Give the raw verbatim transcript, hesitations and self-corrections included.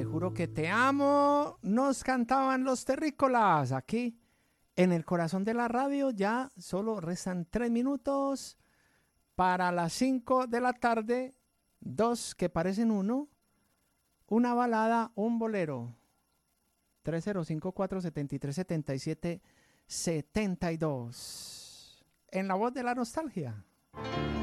juro que te amo, nos cantaban los terrícolas aquí en el corazón de la radio. Ya solo restan tres minutos para las cinco de la tarde, dos que parecen uno, una balada, un bolero. tres cero cinco, cuatro siete tres, siete siete siete dos. En la voz de la nostalgia.